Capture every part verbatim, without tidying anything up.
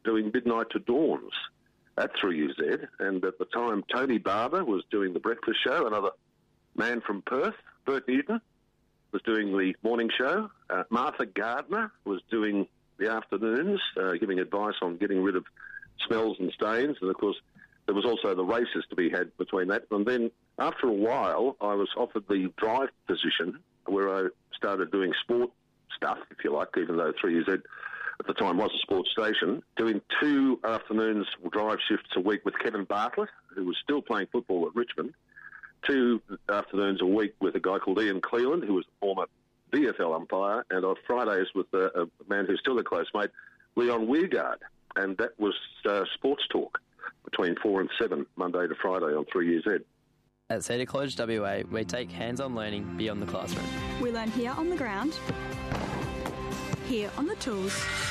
doing Midnight to Dawns at three U Z, and at the time Tony Barber was doing the breakfast show. Another man from Perth, Bert Newton, was doing the morning show. Uh, Martha Gardner was doing the afternoons, uh, giving advice on getting rid of smells and stains. And, of course, there was also the races to be had between that. And then after a while, I was offered the drive position where I started doing sport stuff, if you like, even though three U Z at the time was a sports station, doing two afternoons drive shifts a week with Kevin Bartlett, who was still playing football at Richmond, two afternoons a week with a guy called Ian Cleland, who was a former V F L umpire, and on Fridays with a, a man who's still a close mate, Leon Weirgard. And that was uh, Sports Talk between four and seven, Monday to Friday on three U Z. At Cedar College W A, we take hands-on learning beyond the classroom. We learn here on the ground, here on the tools,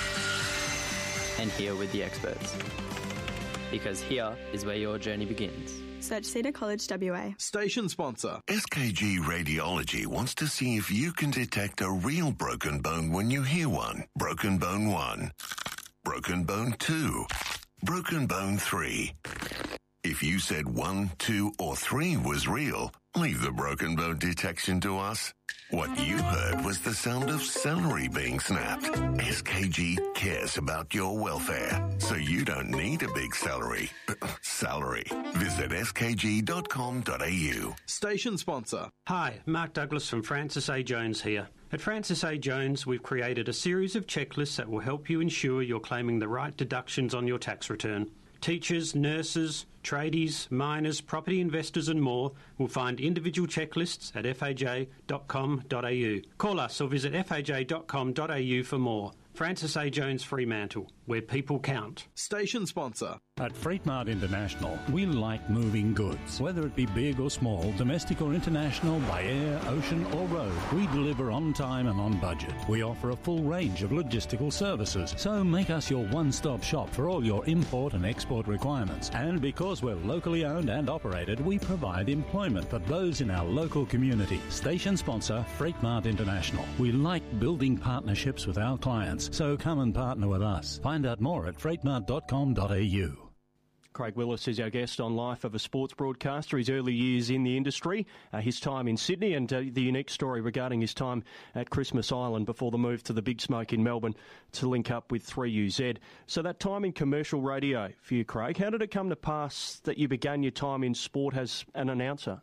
and here with the experts. Because here is where your journey begins. Search Cedar College W A. Station sponsor. S K G Radiology wants to see if you can detect a real broken bone when you hear one. Broken bone one. Broken bone two. Broken bone three. If you said one, two, or three was real, leave the broken bone detection to us. What you heard was the sound of celery being snapped. S K G cares about your welfare, so you don't need a big celery. Salary. Visit s k g dot com dot a u. Station sponsor. Hi, Mark Douglas from Francis A. Jones here. At Francis A. Jones, we've created a series of checklists that will help you ensure you're claiming the right deductions on your tax return. Teachers, nurses, tradies, miners, property investors and more will find individual checklists at f a j dot com dot a u. Call us or visit f a j dot com dot a u for more. Francis A. Jones Fremantle, where people count. Station sponsor. At Freight Mart International, we like moving goods. Whether it be big or small, domestic or international, by air, ocean or road, we deliver on time and on budget. We offer a full range of logistical services, so make us your one-stop shop for all your import and export requirements. And because we're locally owned and operated, we provide employment for those in our local community. Station sponsor, Freight Mart International. We like building partnerships with our clients, so come and partner with us. Find out more at freight mart dot com dot a u. Craig Willis is our guest on Life of a Sports Broadcaster, his early years in the industry, uh, his time in Sydney and uh, the unique story regarding his time at Christmas Island before the move to the Big Smoke in Melbourne to link up with three U Z. So that time in commercial radio for you, Craig, how did it come to pass that you began your time in sport as an announcer?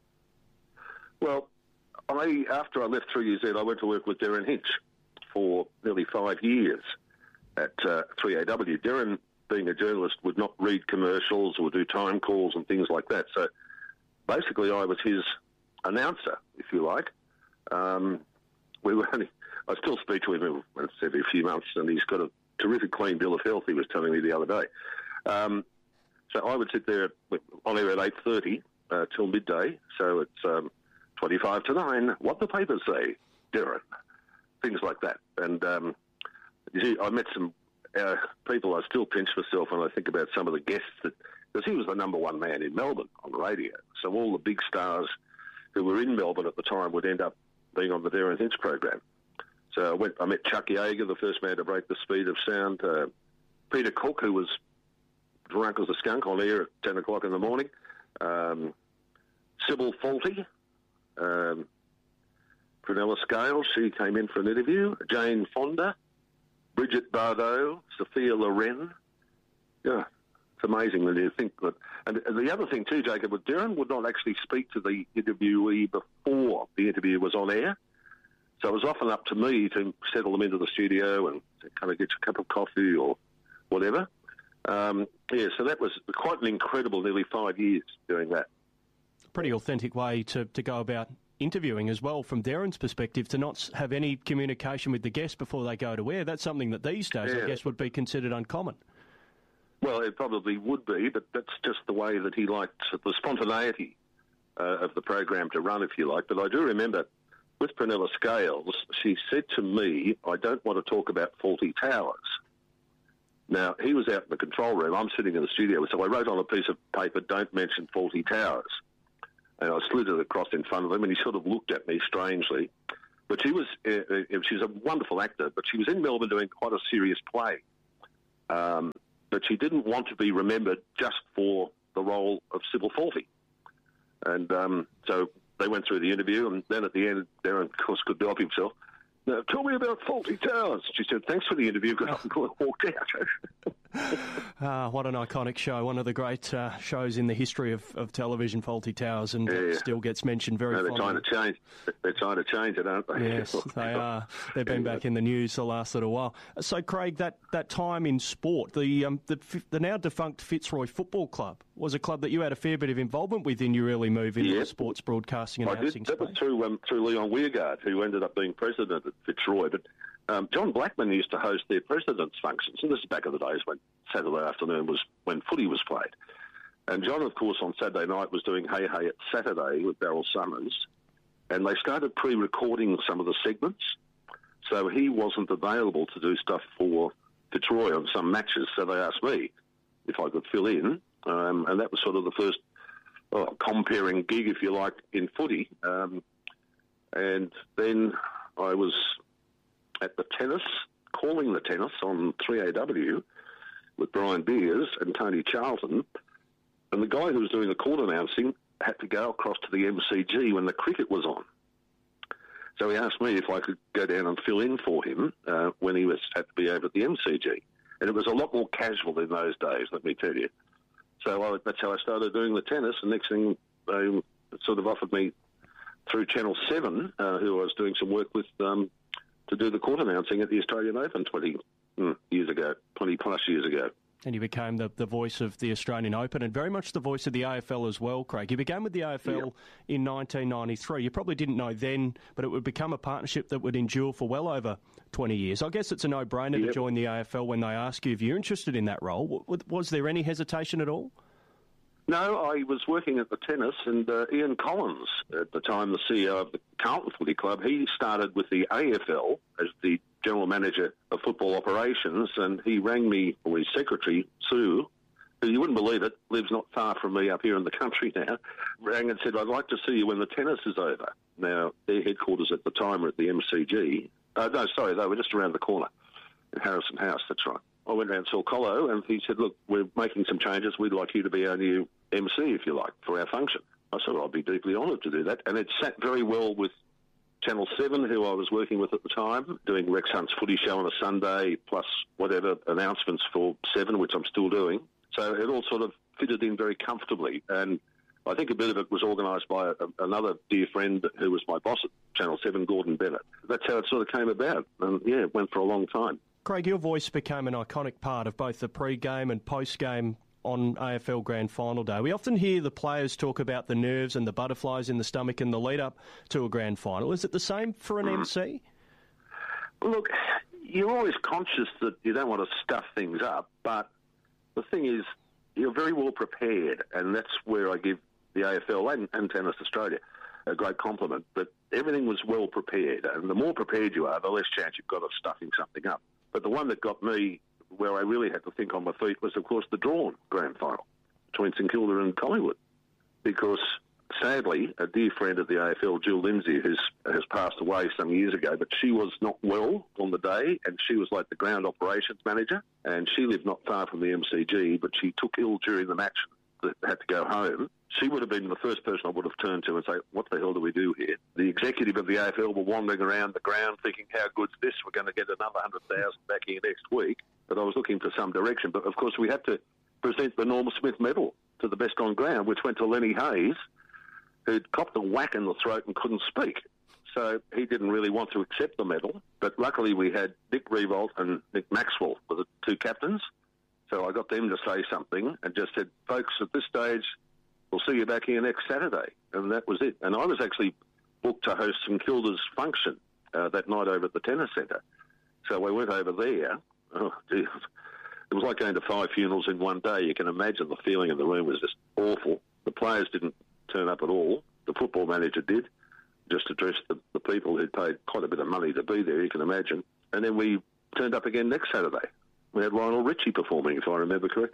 Well, I after I left three U Z, I went to work with Darren Hinch for nearly five years at uh, three A W. Darren, being a journalist, would not read commercials or do time calls and things like that. So basically I was his announcer, if you like. Um, we were only, I still speak to him every few months, and he's got a terrific clean bill of health, he was telling me the other day. Um, so I would sit there on air at eight thirty uh, till midday, so it's um, twenty-five to nine, what the papers say, Darren, things like that. And um, you see, I met some Uh, people, I still pinch myself when I think about some of the guests that, because he was the number one man in Melbourne on radio. So all the big stars who were in Melbourne at the time would end up being on the Darren Hinch program. So I went, I met Chuck Yeager, the first man to break the speed of sound. Uh, Peter Cook, who was drunk as a skunk on air at ten o'clock in the morning. Um, Sybil Faulty, um, Prunella Scales, she came in for an interview. Jane Fonda, Bridget Bardot, Sophia Loren. Yeah, it's amazing when you think that. And the other thing too, Jacob, was Darren would not actually speak to the interviewee before the interview was on air. So it was often up to me to settle them into the studio and kind of get a cup of coffee or whatever. Um, yeah, so that was quite an incredible nearly five years doing that. Pretty authentic way to, to go about interviewing as well, from Darren's perspective, to not have any communication with the guest before they go to air. That's something that these days, yeah, I guess, would be considered uncommon. Well, it probably would be, but that's just the way that he liked the spontaneity uh, of the program to run, if you like. But I do remember with Prunella Scales, she said to me, I don't want to talk about faulty towers. Now, he was out in the control room. I'm sitting in the studio, so I wrote on a piece of paper, don't mention faulty towers. And I slid it across in front of him, and he sort of looked at me strangely. But she was, uh, she's a wonderful actor, but she was in Melbourne doing quite a serious play. Um, but she didn't want to be remembered just for the role of Sybil Faulty. And um, so they went through the interview, and then at the end, Darren, of course, couldn't help himself. Now, tell me about Faulty Towers. She said, thanks for the interview, because I walked out. Ah, what an iconic show. One of the great uh, shows in the history of, of television, Faulty Towers, and yeah. still gets mentioned very no, they're fondly. trying to change. They're trying to change it, aren't they? Yes, they are. They've been back in the news the last little while. So, Craig, that, that time in sport, the, um, the the now defunct Fitzroy Football Club was a club that you had a fair bit of involvement with in your early move into yeah. the sports broadcasting and I announcing did. That space. was through, um, through Leon Weirgard, who ended up being president at Fitzroy. But um, John Blackman used to host their president's functions, and this is back in the days when Saturday afternoon was when footy was played. And John, of course, on Saturday night was doing Hey Hey at Saturday with Daryl Summers, and they started pre-recording some of the segments, so he wasn't available to do stuff for Fitzroy on some matches, so they asked me if I could fill in, um, and that was sort of the first oh, comparing gig, if you like, in footy. Um, and then I was at the tennis, calling the tennis on three A W with Brian Beers and Tony Charlton, and the guy who was doing the court announcing had to go across to the M C G when the cricket was on. So he asked me if I could go down and fill in for him uh, when he was had to be over at the M C G. And it was a lot more casual in those days, let me tell you. So I, that's how I started doing the tennis, and next thing they sort of offered me through Channel seven, uh, who I was doing some work with, um, to do the court announcing at the Australian Open twenty mm, years ago, twenty plus years ago. And you became the, the voice of the Australian Open and very much the voice of the A F L as well, Craig. You began with the A F L yeah. in nineteen ninety-three. You probably didn't know then, but it would become a partnership that would endure for well over twenty years. I guess it's a no-brainer yep. to join the A F L when they ask you if you're interested in that role. Was there any hesitation at all? No, I was working at the tennis, and uh, Ian Collins, at the time the C E O of the Carlton Footy Club, he started with the A F L as the general manager of football operations, and he rang me, or his secretary, Sue, who you wouldn't believe it, lives not far from me up here in the country now, rang and said, I'd like to see you when the tennis is over. Now, their headquarters at the time were at the M C G. Uh, no, sorry, they were just around the corner in Harrison House, that's right. I went round Saul Collo, and he said, look, we're making some changes. We'd like you to be our new M C, if you like, for our function. I said, well, I'd be deeply honoured to do that. And it sat very well with Channel seven, who I was working with at the time, doing Rex Hunt's footy show on a Sunday, plus whatever announcements for seven, which I'm still doing. So it all sort of fitted in very comfortably. And I think a bit of it was organised by a, another dear friend who was my boss at Channel seven, Gordon Bennett. That's how it sort of came about. And, yeah, it went for a long time. Craig, your voice became an iconic part of both the pre-game and post-game on A F L Grand Final Day. We often hear the players talk about the nerves and the butterflies in the stomach in the lead-up to a Grand Final. Is it the same for an mm. M C? Look, you're always conscious that you don't want to stuff things up, but the thing is, you're very well prepared, and that's where I give the A F L and, and Tennis Australia a great compliment, that everything was well prepared, and the more prepared you are, the less chance you've got of stuffing something up. But the one that got me where I really had to think on my feet was, of course, the drawn Grand Final between St Kilda and Collingwood, because sadly, a dear friend of the A F L, Jill Lindsay, who's, has passed away some years ago, but she was not well on the day, and she was like the ground operations manager, and she lived not far from the M C G, but she took ill during the match, had to go home. She would have been the first person I would have turned to and say, what the hell do we do here? The executive of the A F L were wandering around the ground thinking, how good's this? We're going to get another one hundred thousand back here next week. But I was looking for some direction. But, of course, we had to present the Norm Smith medal to the best on ground, which went to Lenny Hayes, who'd copped a whack in the throat and couldn't speak. So he didn't really want to accept the medal. But luckily we had Dick Revolt and Nick Maxwell were the two captains. So I got them to say something and just said, folks, at this stage, we'll see you back here next Saturday. And that was it. And I was actually booked to host St Kilda's function uh, that night over at the Tennis Centre. So I went over there. Oh, geez. It was like going to five funerals in one day. You can imagine the feeling in the room was just awful. The players didn't turn up at all. The football manager did, just addressed the, the people who'd paid quite a bit of money to be there, you can imagine. And then we turned up again next Saturday. We had Lionel Richie performing, if I remember correctly.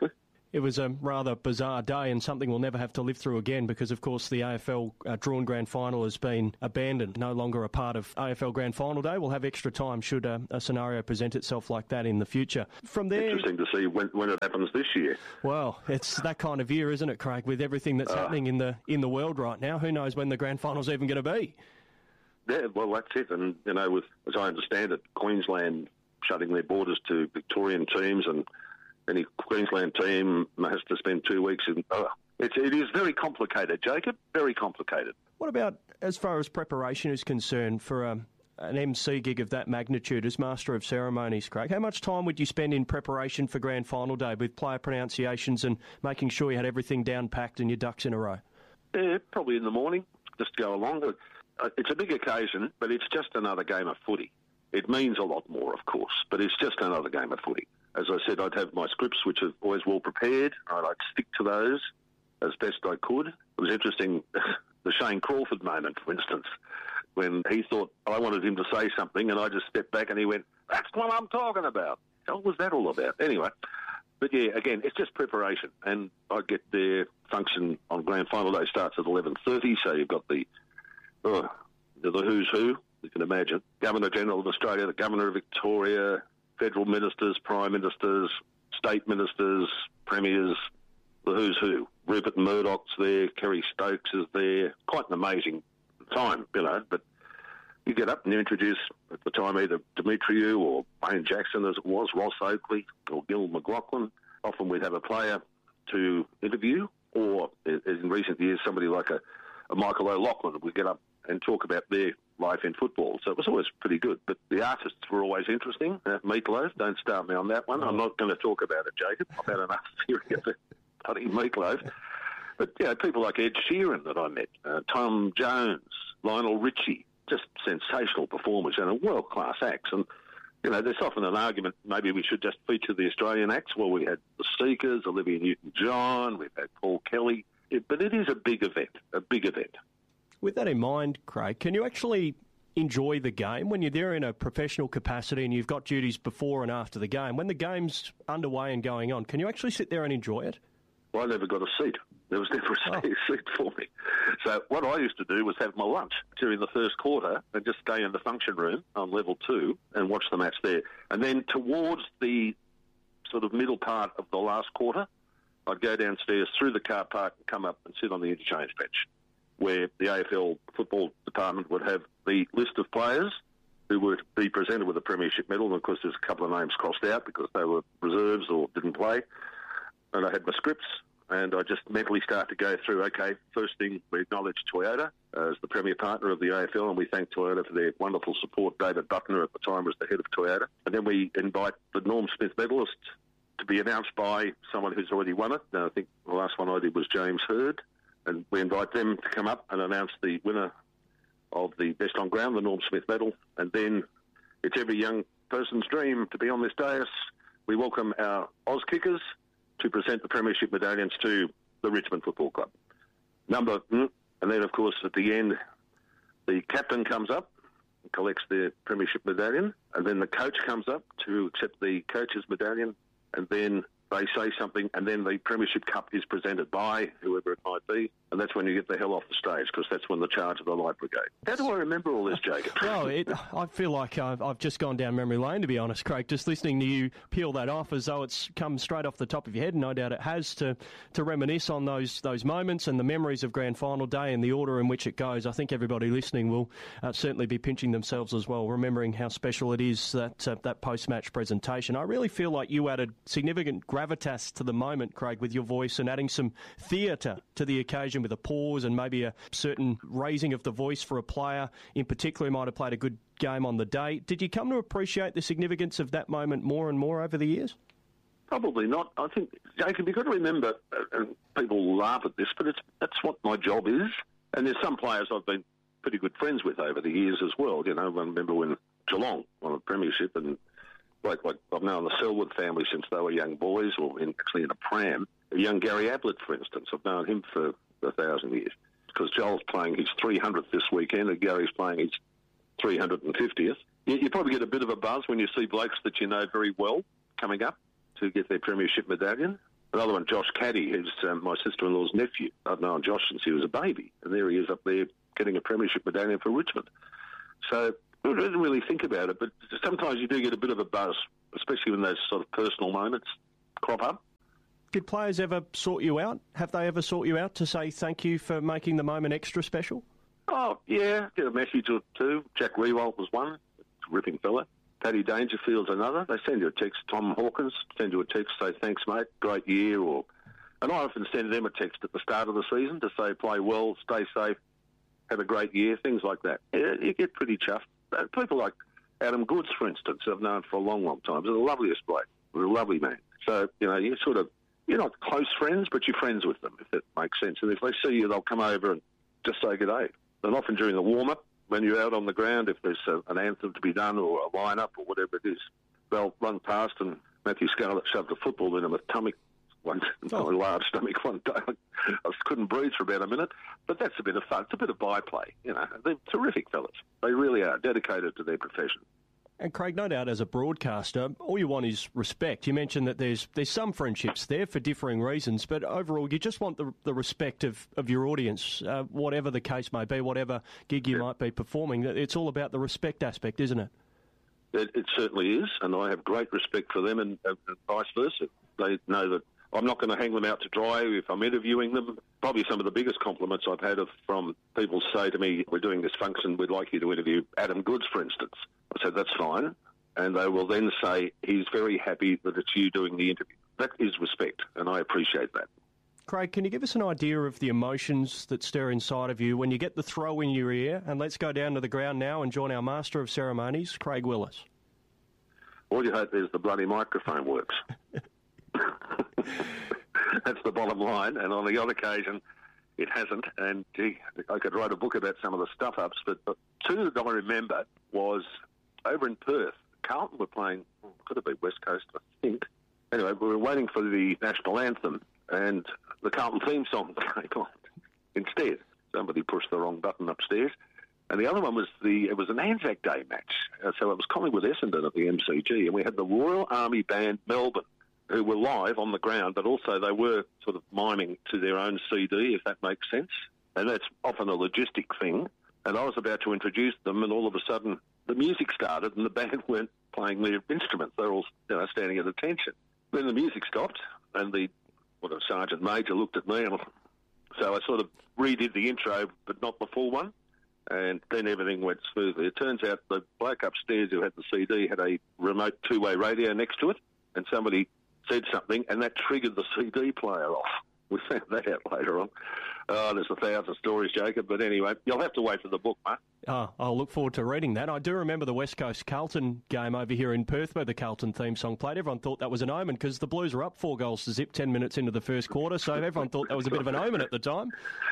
It was a rather bizarre day and something we'll never have to live through again because, of course, the A F L uh, drawn grand final has been abandoned, no longer a part of A F L grand final day. We'll have extra time should uh, a scenario present itself like that in the future. From there, interesting to see when, when it happens this year. Well, it's that kind of year, isn't it, Craig, with everything that's uh, happening in the in the world right now. Who knows when the grand final's even going to be? Yeah, well, that's it. And, you know, with, as I understand it, Queensland shutting their borders to Victorian teams, and any Queensland team has to spend two weeks in... Uh, it's, it is very complicated, Jacob, very complicated. What about as far as preparation is concerned for um, an M C gig of that magnitude as Master of Ceremonies, Craig? How much time would you spend in preparation for Grand Final Day with player pronunciations and making sure you had everything down packed and your ducks in a row? Yeah, probably in the morning, just go along. It's a big occasion, but it's just another game of footy. It means a lot more, of course, but it's just another game of footy. As I said, I'd have my scripts, which are always well prepared. I'd stick to those as best I could. It was interesting, the Shane Crawford moment, for instance, when he thought I wanted him to say something, and I just stepped back and he went, "That's what I'm talking about." What was that all about? Anyway, but yeah, again, it's just preparation. And I get their function on Grand Final Day starts at eleven thirty, so you've got the... Oh, the who's who, you can imagine. Governor-General of Australia, the Governor of Victoria, federal ministers, prime ministers, state ministers, premiers, the who's who. Rupert Murdoch's there, Kerry Stokes is there. Quite an amazing time, you know, but you get up and you introduce, at the time, either Demetriou or Wayne Jackson, as it was, Ross Oakley or Gil McLaughlin. Often we'd have a player to interview, or in recent years, somebody like a, a Michael O'Loughlin would get up and talk about their life in football. So it was always pretty good. But the artists were always interesting. Uh, Meatloaf, don't start me on that one. I'm not going to talk about it, Jacob. I've had enough theory of it. Bloody Meatloaf. But, you know, people like Ed Sheeran that I met, uh, Tom Jones, Lionel Richie, just sensational performers and a world-class acts. And, you know, there's often an argument maybe we should just feature the Australian acts. Well, we had the Seekers, Olivia Newton-John, we've had Paul Kelly. It, but it is a big event, a big event. With that in mind, Craig, can you actually enjoy the game when you're there in a professional capacity and you've got duties before and after the game? When the game's underway and going on, can you actually sit there and enjoy it? Well, I never got a seat. There was never a oh. seat for me. So what I used to do was have my lunch during the first quarter and just stay in the function room on level two and watch the match there. And then towards the sort of middle part of the last quarter, I'd go downstairs through the car park and come up and sit on the interchange bench, where the A F L football department would have the list of players who would be presented with a premiership medal. And, of course, there's a couple of names crossed out because they were reserves or didn't play. And I had my scripts, and I just mentally start to go through, OK, first thing, we acknowledge Toyota as the premier partner of the A F L, and we thank Toyota for their wonderful support. David Buckner at the time was the head of Toyota. And then we invite the Norm Smith medalist to be announced by someone who's already won it. Now, I think the last one I did was James Hird. And we invite them to come up and announce the winner of the Best on Ground, the Norm Smith Medal. And then it's every young person's dream to be on this dais. We welcome our Oz Kickers to present the premiership medallions to the Richmond Football Club. Number, and then, of course, at the end, the captain comes up and collects their premiership medallion. And then the coach comes up to accept the coach's medallion. And then they say something, and then the Premiership Cup is presented by whoever it might be, and that's when you get the hell off the stage, because that's when the charge of the Light Brigade. How do I remember all this, Jacob? Well, it, I feel like I've, I've just gone down memory lane, to be honest, Craig, just listening to you peel that off as though it's come straight off the top of your head, and no doubt it has, to, to reminisce on those those moments and the memories of Grand Final Day and the order in which it goes. I think everybody listening will uh, certainly be pinching themselves as well, remembering how special it is, that, uh, that post-match presentation. I really feel like you added significant gravitas to the moment, Craig, with your voice, and adding some theatre to the occasion with a pause and maybe a certain raising of the voice for a player in particular who might have played a good game on the day. Did you come to appreciate the significance of that moment more and more over the years? Probably not. I think, Jacob, you've got to remember, and people laugh at this, but it's that's what my job is. And there's some players I've been pretty good friends with over the years as well. You know, I remember when Geelong won a premiership, and like, like I've known the Selwood family since they were young boys, or in, actually in a pram. A young Gary Ablett, for instance, I've known him for a thousand years, because Joel's playing his three hundredth this weekend and Gary's playing his three hundred fiftieth. You, you probably get a bit of a buzz when you see blokes that you know very well coming up to get their premiership medallion. Another one, Josh Caddy, who's um, my sister-in-law's nephew. I've known Josh since he was a baby, and there he is up there getting a premiership medallion for Richmond. So I didn't really think about it, but sometimes you do get a bit of a buzz, especially when those sort of personal moments crop up. Did players ever sort you out? Have they ever sought you out to say thank you for making the moment extra special? Oh, yeah, get a message or two. Jack Rewalt was one, ripping fella. Paddy Dangerfield's another. They send you a text. Tom Hawkins send you a text, say thanks, mate, great year. Or, and I often send them a text at the start of the season to say play well, stay safe, have a great year, things like that. Yeah, you get pretty chuffed. People like Adam Goods, for instance, I've known for a long, long time. He's the loveliest bloke. He's a lovely man. So, you know, you sort of, you're not close friends, but you're friends with them, if that makes sense. And if they see you, they'll come over and just say good day. And often during the warm-up, when you're out on the ground, if there's a, an anthem to be done or a line-up or whatever it is, they'll run past, and Matthew Scarlett shoved a football in him, a stomach, one, oh. a large stomach one day. I couldn't breathe for about a minute, but that's a bit of fun. It's a bit of byplay, you know. They're terrific fellas. They really are, dedicated to their profession. And Craig, no doubt as a broadcaster, all you want is respect. You mentioned that there's there's some friendships there for differing reasons, but overall you just want the the respect of, of your audience, uh, whatever the case may be, whatever gig you yeah. might be performing. It's all about the respect aspect, isn't it? It, it certainly is, and I have great respect for them, and, and vice versa. They know that I'm not going to hang them out to dry if I'm interviewing them. Probably some of the biggest compliments I've had are from people say to me, we're doing this function, we'd like you to interview Adam Goods, for instance. I said, that's fine. And they will then say, he's very happy that it's you doing the interview. That is respect, and I appreciate that. Craig, can you give us an idea of the emotions that stir inside of you when you get the throw in your ear? And let's go down to the ground now and join our Master of Ceremonies, Craig Willis. All you hope is the bloody microphone works. That's the bottom line, and on the odd occasion it hasn't, and gee, I could write a book about some of the stuff-ups, but the two that I remember was over in Perth. Carlton were playing, could have been West Coast, I think. Anyway, we were waiting for the national anthem, and the Carlton theme song came on instead. Somebody pushed the wrong button upstairs. And the other one was the, it was an Anzac Day match, uh, so it was Collingwood Essendon at the M C G, and we had the Royal Army Band Melbourne, who were live on the ground, but also they were sort of miming to their own C D, if that makes sense. And that's often a logistic thing. And I was about to introduce them, and all of a sudden the music started and the band weren't playing their instruments. They were all, you know, standing at attention. Then the music stopped, and the what a sergeant major looked at me, and so I sort of redid the intro, but not the full one. And then everything went smoothly. It turns out the bloke upstairs who had the C D had a remote two-way radio next to it, and somebody said something, and that triggered the C D player off. We found that out later on. Oh, there's a thousand stories, Jacob, but anyway, you'll have to wait for the book, mate. Oh, I'll look forward to reading that. I do remember the West Coast Carlton game over here in Perth where the Carlton theme song played. Everyone thought that was an omen because the Blues were up four goals to zip ten minutes into the first quarter, so everyone thought that was a bit of an omen at the time.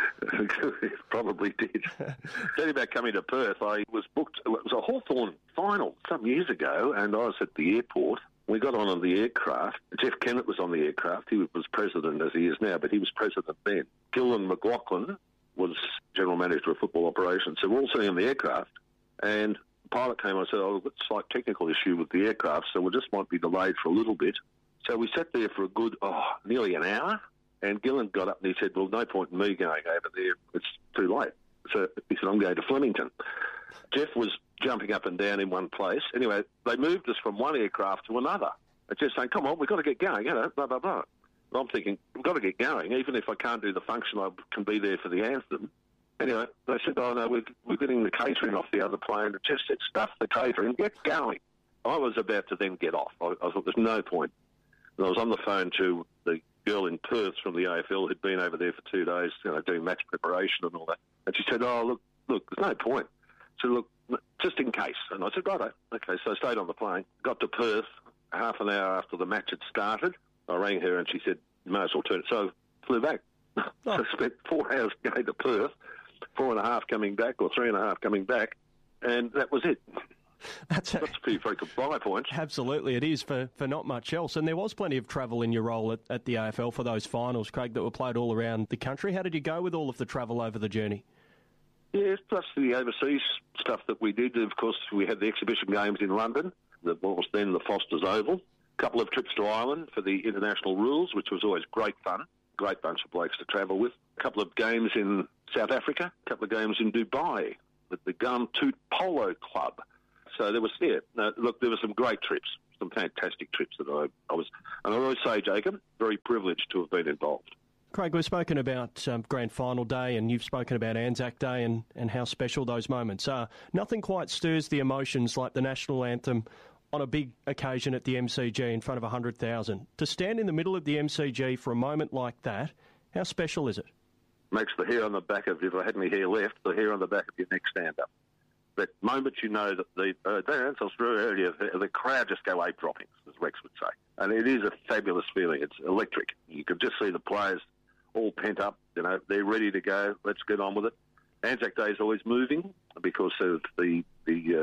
It probably did. Tell about coming to Perth, I was booked, it was a Hawthorn final some years ago, and I was at the airport. We got on the aircraft. Jeff Kennett was on the aircraft. He was president as he is now, but he was president then. Gillan McLaughlin was general manager of football operations. So we're all sitting on the aircraft, and the pilot came and said, oh, it's a slight technical issue with the aircraft, so we just might be delayed for a little bit. So we sat there for a good, oh, nearly an hour, and Gillan got up and he said, well, no point in me going over there. It's too late. So he said, I'm going to Flemington. Jeff was jumping up and down in one place. Anyway, they moved us from one aircraft to another. They're just saying, come on, we've got to get going, you know, blah, blah, blah. And I'm thinking, we've got to get going. Even if I can't do the function, I can be there for the anthem. Anyway, they said, oh, no, we're, we're getting the catering off the other plane. It just said, stuff the catering, get going. I was about to then get off. I, I thought, there's no point. And I was on the phone to the girl in Perth from the A F L who'd been over there for two days, you know, doing match preparation and all that. And she said, oh, look, look, there's no point. I said, look, just in case. And I said, righto. Okay, so I stayed on the plane, got to Perth half an hour after the match had started. I rang her and she said, you may as well turn it. So I flew back. Oh. So I spent four hours going to Perth, four and a half coming back, or three and a half coming back, and that was it. That's, a, That's a pretty frequent buy points. Absolutely, it is for, for not much else. And there was plenty of travel in your role at, at the A F L for those finals, Craig, that were played all around the country. How did you go with all of the travel over the journey? Yes, plus the overseas stuff that we did. Of course, we had the exhibition games in London, the, what was then the Foster's Oval. A couple of trips to Ireland for the international rules, which was always great fun. Great bunch of blokes to travel with. A couple of games in South Africa, a couple of games in Dubai with the Gum Toot Polo Club. So there was, yeah, no, look, there were some great trips, some fantastic trips that I, I was, and I always say, Jacob, very privileged to have been involved. Craig, we've spoken about um, Grand Final Day, and you've spoken about Anzac Day and, and how special those moments are. Nothing quite stirs the emotions like the national anthem on a big occasion at the M C G in front of one hundred thousand. To stand in the middle of the M C G for a moment like that, how special is it? Makes the hair on the back of, if I had any hair left, the hair on the back of your neck stand up. That moment you know that the uh, the crowd just go ape droppings, as Rex would say. And it is a fabulous feeling. It's electric. You can just see the players all pent up. You know, they're ready to go. Let's get on with it. Anzac Day is always moving because of the, the uh,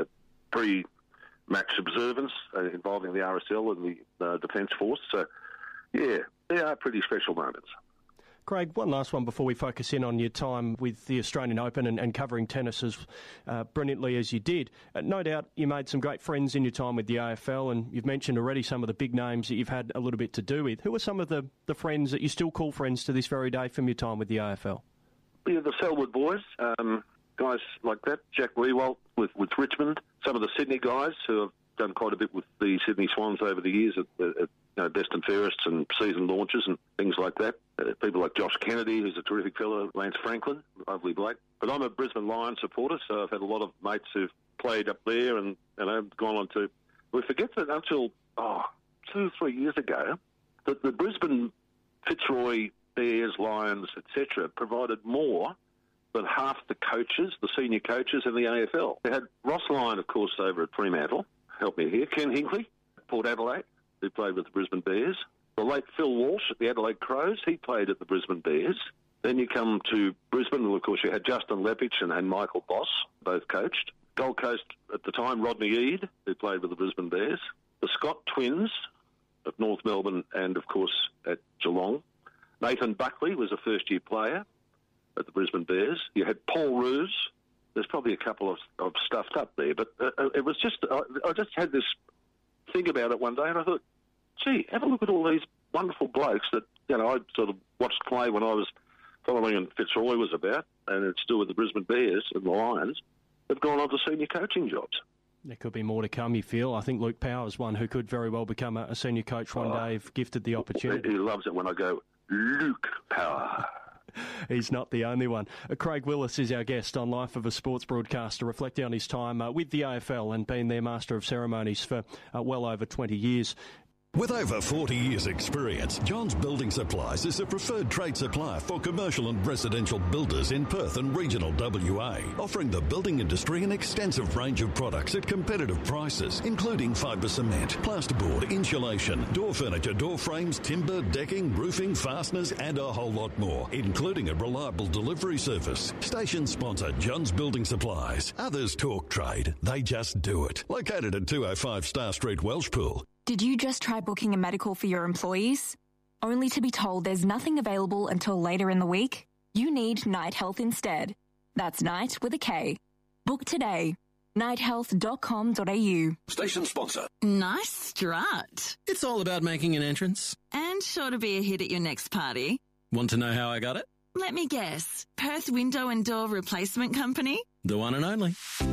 pre-match observance uh, involving the R S L and the uh, Defence Force. So, yeah, they are pretty special moments. Craig, one last one before we focus in on your time with the Australian Open and, and covering tennis as uh, brilliantly as you did. Uh, no doubt you made some great friends in your time with the A F L, and you've mentioned already some of the big names that you've had a little bit to do with. Who are some of the, the friends that you still call friends to this very day from your time with the A F L? Yeah, the Selwood boys, um, guys like that, Jack Riewoldt with, with Richmond, some of the Sydney guys who have done quite a bit with the Sydney Swans over the years at, at you know, Best and Fairest and season launches and things like that. Uh, people like Josh Kennedy, who's a terrific fellow, Lance Franklin, lovely bloke. But I'm a Brisbane Lions supporter, so I've had a lot of mates who've played up there and, you know, gone on to... We forget that until, oh, two or three years ago, that the Brisbane Fitzroy Bears, Lions, et cetera, provided more than half the coaches, the senior coaches in the A F L. They had Ross Lyon, of course, over at Fremantle. Help me here. Ken Hinkley, Port Adelaide, who played with the Brisbane Bears. The late Phil Walsh at the Adelaide Crows, he played at the Brisbane Bears. Then you come to Brisbane, and of course you had Justin Lepich and, and Michael Boss, both coached. Gold Coast at the time, Rodney Eade, who played with the Brisbane Bears. The Scott Twins at North Melbourne and, of course, at Geelong. Nathan Buckley was a first-year player at the Brisbane Bears. You had Paul Roos. There's probably a couple of, of stuffed up there, but uh, it was just, I, I just had this thing about it one day, and I thought, gee, have a look at all these wonderful blokes that, you know, I sort of watched play when I was following and Fitzroy was about, and it's still with the Brisbane Bears and the Lions, have gone on to senior coaching jobs. There could be more to come, you feel. I think Luke Power is one who could very well become a, a senior coach one oh, day if gifted the opportunity. He loves it when I go, Luke Power. He's not the only one. Uh, Craig Willis is our guest on Life of a Sports Broadcaster, reflecting on his time uh, with the A F L and being their Master of Ceremonies for uh, well over twenty years. With over forty years' experience, Johns Building Supplies is a preferred trade supplier for commercial and residential builders in Perth and regional W A, offering the building industry an extensive range of products at competitive prices, including fibre cement, plasterboard, insulation, door furniture, door frames, timber, decking, roofing, fasteners, and a whole lot more, including a reliable delivery service. Station sponsor Johns Building Supplies. Others talk trade, they just do it. Located at two oh five Star Street, Welshpool. Did you just try booking a medical for your employees? Only to be told there's nothing available until later in the week? You need Night Health instead. That's Night with a K. Book today. night health dot com dot a u. Station sponsor. Nice strut. It's all about making an entrance. And sure to be a hit at your next party. Want to know how I got it? Let me guess. Perth Window and Door Replacement Company? The one and only.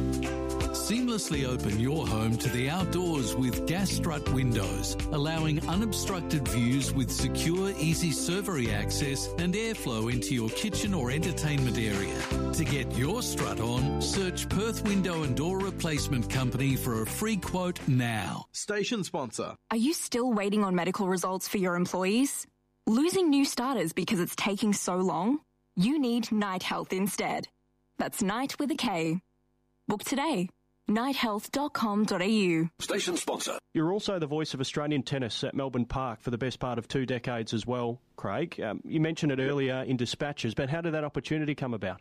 Seamlessly open your home to the outdoors with Gas Strut windows, allowing unobstructed views with secure, easy servery access and airflow into your kitchen or entertainment area. To get your strut on, search Perth Window and Door Replacement Company for a free quote now. Station sponsor. Are you still waiting on medical results for your employees? Losing new starters because it's taking so long? You need Night Health instead. That's Night with a K. Book today. night health dot com dot a u. Station sponsor. You're also the voice of Australian tennis at Melbourne Park for the best part of two decades as well, Craig. Um, you mentioned it earlier in Dispatches, but how did that opportunity come about?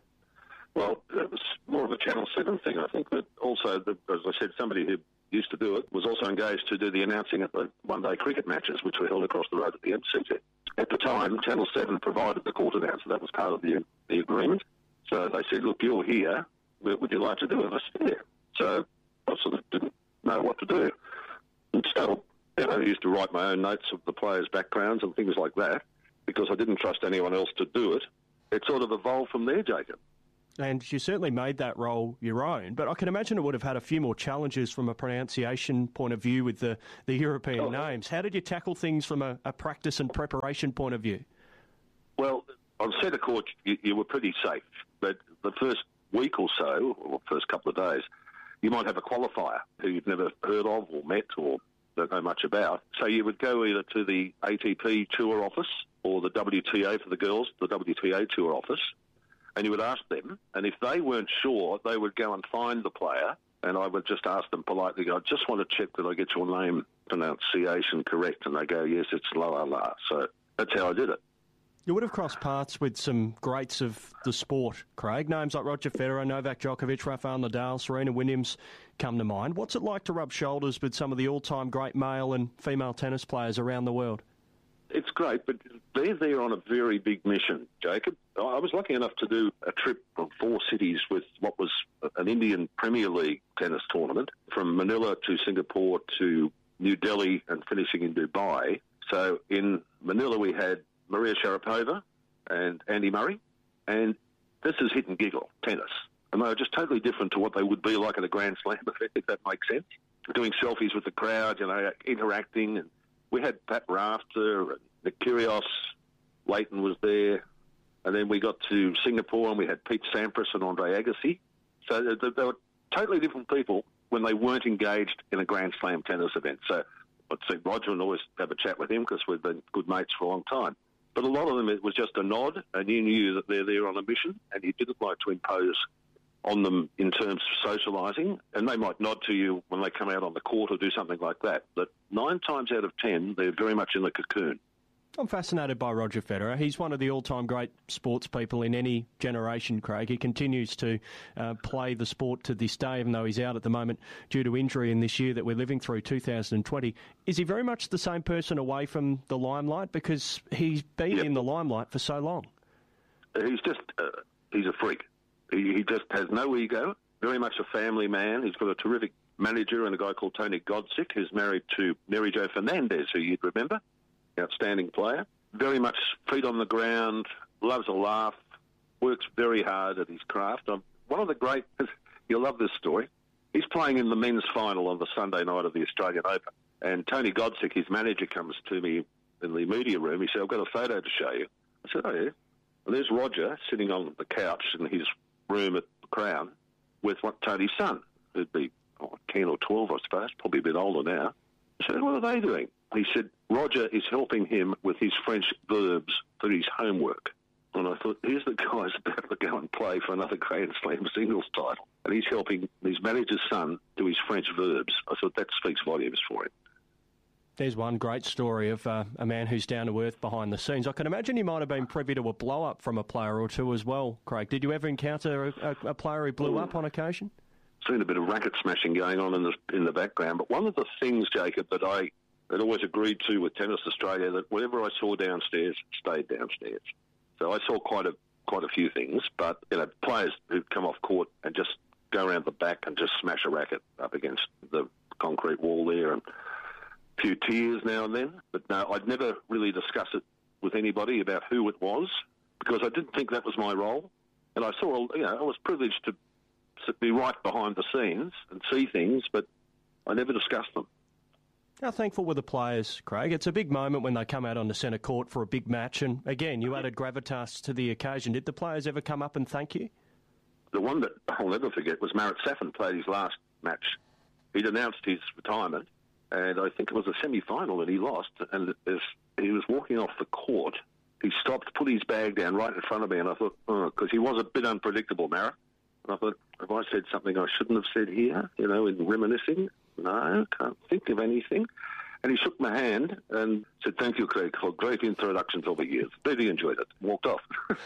Well, it was more of a Channel seven thing, I think, but also, the, as I said, somebody who used to do it was also engaged to do the announcing at the one-day cricket matches, which were held across the road at the M C G. At the time, Channel seven provided the court announcer. That was part of the, the agreement. So they said, look, you're here. Would you like to do it? I said, yeah. So I sort of didn't know what to do. And so You know, I used to write my own notes of the players' backgrounds and things like that because I didn't trust anyone else to do it. It sort of evolved from there, Jacob. And you certainly made that role your own, but I can imagine it would have had a few more challenges from a pronunciation point of view with the, the European oh. names. How did you tackle things from a, a practice and preparation point of view? Well, on centre court, you, you were pretty safe, but the first week or so, or first couple of days, you might have a qualifier who you've never heard of or met or don't know much about. So you would go either to the A T P Tour office or the W T A for the girls, the W T A Tour office, and you would ask them, and if they weren't sure, they would go and find the player, and I would just ask them politely, I just want to check that I get your name pronunciation correct, and they go, yes, it's la la la. So that's how I did it. You would have crossed paths with some greats of the sport, Craig. Names like Roger Federer, Novak Djokovic, Rafael Nadal, Serena Williams come to mind. What's it like to rub shoulders with some of the all-time great male and female tennis players around the world? It's great, but they're there on a very big mission, Jacob. I was lucky enough to do a trip from four cities with what was an Indian Premier League tennis tournament, from Manila to Singapore to New Delhi and finishing in Dubai. So in Manila we had Maria Sharapova and Andy Murray, and this is hit and giggle tennis. And they were just totally different to what they would be like at a Grand Slam event, if that makes sense. Doing selfies with the crowd, you know, interacting. And we had Pat Rafter and Nick Kyrgios, Leighton was there. And then we got to Singapore and we had Pete Sampras and Andre Agassi. So they were totally different people when they weren't engaged in a Grand Slam tennis event. So I'd see Roger and always have a chat with him because we've been good mates for a long time. But a lot of them, it was just a nod, and you knew that they're there on a mission, and you didn't like to impose on them in terms of socialising, and they might nod to you when they come out on the court or do something like that. But nine times out of ten, they're very much in the cocoon. I'm fascinated by Roger Federer. He's one of the all-time great sports people in any generation, Craig. He continues to uh, play the sport to this day, even though he's out at the moment due to injury in this year that we're living through, two thousand twenty. Is he very much the same person away from the limelight? Because he's been yep. in the limelight for so long. He's just, uh, he's a freak. He, he just has no ego, very much a family man. He's got a terrific manager and a guy called Tony Godsick, who's married to Mary Jo Fernandez, who you'd remember. Outstanding player, very much feet on the ground, loves a laugh, works very hard at his craft. Um, one of the great, you'll love this story, he's playing in the men's final on the Sunday night of the Australian Open, and Tony Godsick, his manager, comes to me in the media room. He said, I've got a photo to show you. I said, oh yeah. And there's Roger sitting on the couch in his room at the Crown with what Tony's son, who'd be oh, ten or twelve, I suppose, probably a bit older now. I said, what are they doing? He said, Roger is helping him with his French verbs for his homework. And I thought, here's the guy's about to go and play for another Grand Slam singles title. And he's helping his manager's son do his French verbs. I thought that speaks volumes for him. There's one great story of uh, a man who's down to earth behind the scenes. I can imagine you might have been privy to a blow-up from a player or two as well, Craig. Did you ever encounter a, a, a player who blew mm. up on occasion? Seen a bit of racket smashing going on in the, in the background. But one of the things, Jacob, that I... I'd always agreed to with Tennis Australia that whatever I saw downstairs stayed downstairs. So I saw quite a quite a few things, but you know, players who'd come off court and just go around the back and just smash a racket up against the concrete wall there, and a few tears now and then. But no, I'd never really discuss it with anybody about who it was because I didn't think that was my role. And I saw, you know, I was privileged to be right behind the scenes and see things, but I never discussed them. How thankful were the players, Craig? It's a big moment when they come out on the centre court for a big match, and again, you added gravitas to the occasion. Did the players ever come up and thank you? The one that I'll never forget was Marat Safin played his last match. He'd announced his retirement, and I think it was a semi-final that he lost, and as he was walking off the court, he stopped, put his bag down right in front of me, and I thought, oh, because he was a bit unpredictable, Marat. And I thought, have I said something I shouldn't have said here, you know, in reminiscing? No, can't think of anything. And he shook my hand and said, thank you, Craig, for great introductions over years. Really enjoyed it. Walked off.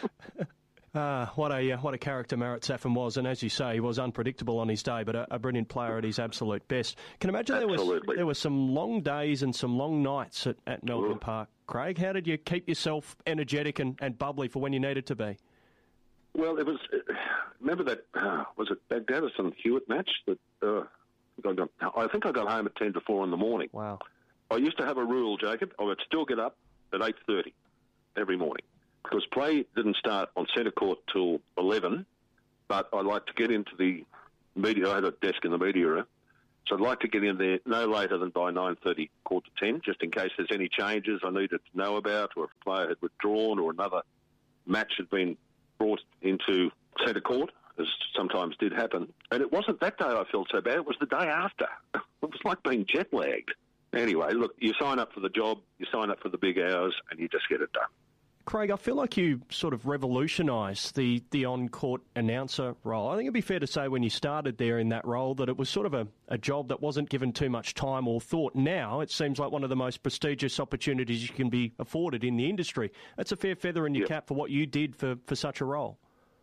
uh, what a uh, what a character Marat Safin was. And as you say, he was unpredictable on his day, but a, a brilliant player at his absolute best. Can imagine there was, there were some long days and some long nights at, at Melbourne Park. Craig, how did you keep yourself energetic and, and bubbly for when you needed to be? Well, it was, uh, remember that, uh, was it Baghdadison Hewitt match that... Uh, I, got, I think I got home at ten to four in the morning. Wow. I used to have a rule, Jacob. I would still get up at eight thirty every morning because play didn't start on centre court till eleven, but I like to get into the media. I had a desk in the media room, so I'd like to get in there no later than by nine thirty, quarter to ten, just in case there's any changes I needed to know about, or if a player had withdrawn or another match had been brought into centre court, as sometimes did happen. And it wasn't that day I felt so bad, it was the day after. It was like being jet-lagged. Anyway, look, you sign up for the job, you sign up for the big hours, and you just get it done. Craig, I feel like you sort of revolutionised the, the on-court announcer role. I think it'd be fair to say when you started there in that role that it was sort of a, a job that wasn't given too much time or thought. Now it seems like one of the most prestigious opportunities you can be afforded in the industry. That's a fair feather in your yep. cap for what you did for, for such a role.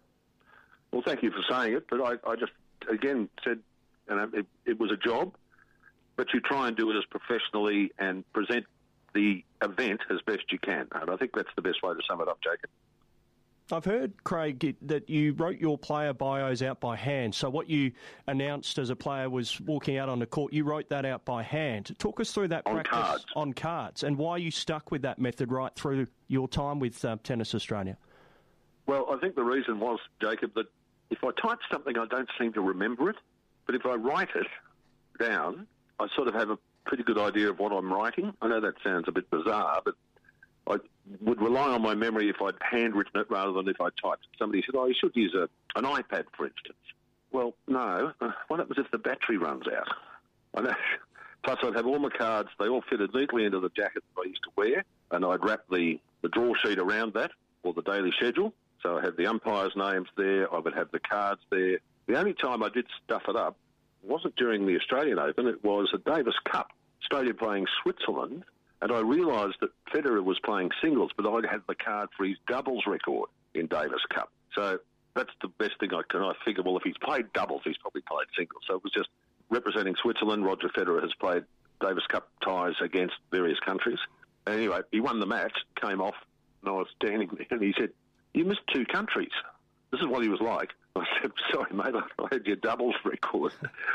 Well, thank you for saying it, but I, I just, again, said you know, it, it was a job, but you try and do it as professionally and present the event as best you can. And I think that's the best way to sum it up, Jacob. I've heard, Craig, that you wrote your player bios out by hand. So what you announced as a player was walking out on the court, you wrote that out by hand. Talk us through that on practice cards. on cards and why you stuck with that method right through your time with uh, Tennis Australia. Well, I think the reason was, Jacob, that if I type something, I don't seem to remember it. But if I write it down, I sort of have a pretty good idea of what I'm writing. I know that sounds a bit bizarre, but I would rely on my memory if I'd handwritten it rather than if I typed it. Somebody said, oh, you should use a, an iPad, for instance. Well, no. Uh, what happens if the battery runs out? I know. Plus, I'd have all my cards. They all fitted neatly into the jacket that I used to wear, and I'd wrap the, the draw sheet around that, or the daily schedule. So I had the umpires' names there. I would have the cards there. The only time I did stuff it up wasn't during the Australian Open. It was a Davis Cup. Australia playing Switzerland, and I realised that Federer was playing singles, but I'd had the card for his doubles record in Davis Cup. So that's the best thing I can. I figure, well, if he's played doubles, he's probably played singles. So it was just representing Switzerland. Roger Federer has played Davis Cup ties against various countries. Anyway, he won the match, came off, and I was standing there, and he said, you missed two countries. This is what he was like. I said, sorry, mate, I had your doubles record.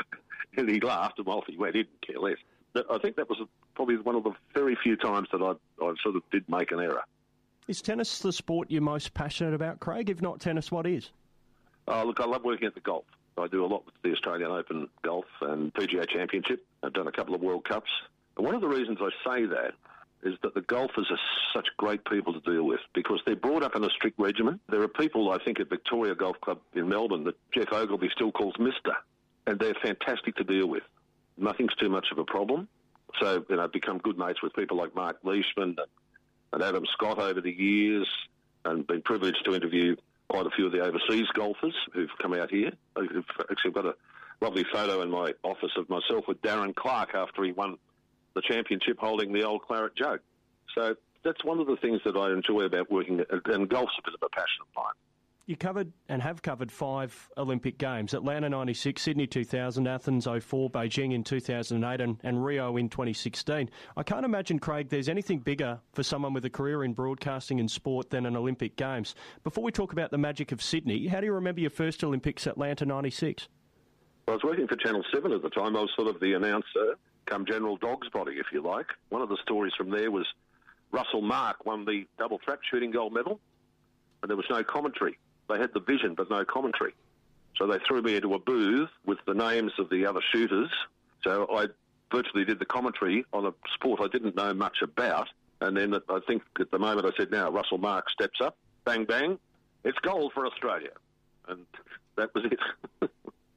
And he laughed, and off he went. He didn't care less. I think that was probably one of the very few times that I, I sort of did make an error. Is tennis the sport you're most passionate about, Craig? If not tennis, what is? Oh, look, I love working at the golf. I do a lot with the Australian Open Golf and P G A Championship. I've done a couple of World Cups. And one of the reasons I say that is that the golfers are such great people to deal with because they're brought up in a strict regimen. There are people, I think, at Victoria Golf Club in Melbourne that Jeff Ogilvy still calls Mister, and they're fantastic to deal with. Nothing's too much of a problem. So, you know, I've become good mates with people like Mark Leishman and, and Adam Scott over the years, and been privileged to interview quite a few of the overseas golfers who've come out here. I've actually got a lovely photo in my office of myself with Darren Clark after he won the championship holding the old claret jug. So that's one of the things that I enjoy about working, and golf's a bit of a passion of mine. You covered and have covered five Olympic Games: Atlanta ninety-six, Sydney two thousand, Athens oh four, Beijing in two thousand eight and, and Rio in twenty sixteen. I can't imagine, Craig, there's anything bigger for someone with a career in broadcasting and sport than an Olympic Games. Before we talk about the magic of Sydney, how do you remember your first Olympics, Atlanta ninety-six? I was working for Channel seven at the time. I was sort of the announcer, come General Dog's body, if you like. One of the stories from there was Russell Mark won the double trap shooting gold medal, and there was no commentary. They had the vision, but no commentary. So they threw me into a booth with the names of the other shooters. So I virtually did the commentary on a sport I didn't know much about. And then I think at the moment I said, now Russell Mark steps up, bang, bang, it's gold for Australia. And that was it.